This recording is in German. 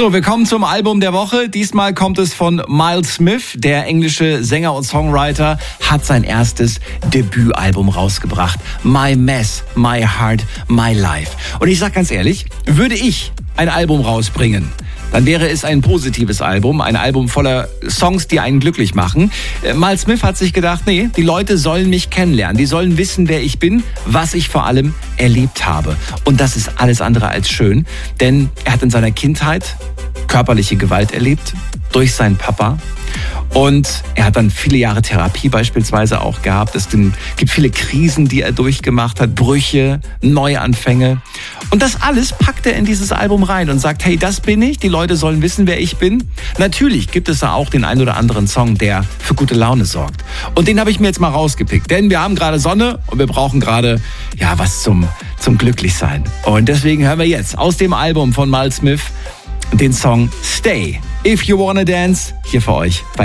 So, wir kommen zum Album der Woche. Diesmal kommt es von Miles Smith. Der englische Sänger und Songwriter hat sein erstes Debütalbum rausgebracht. My Mess, My Heart, My Life. Und ich sag ganz ehrlich, würde ich ein Album rausbringen, dann wäre es ein positives Album, ein Album voller Songs, die einen glücklich machen. Miles Smith hat sich gedacht, nee, die Leute sollen mich kennenlernen, die sollen wissen, wer ich bin, was ich vor allem erlebt habe. Und das ist alles andere als schön, denn er hat in seiner Kindheit körperliche Gewalt erlebt durch seinen Papa. Und er hat dann viele Jahre Therapie beispielsweise auch gehabt. Es gibt viele Krisen, die er durchgemacht hat, Brüche, Neuanfänge. Und das alles packt er in dieses Album rein und sagt, hey, das bin ich, die Leute sollen wissen, wer ich bin. Natürlich gibt es da auch den einen oder anderen Song, der für gute Laune sorgt. Und den habe ich mir jetzt mal rausgepickt, denn wir haben gerade Sonne und wir brauchen gerade was zum Glücklichsein. Und deswegen hören wir jetzt aus dem Album von Miles Smith den Song Stay. If You Wanna Dance, hier für euch bei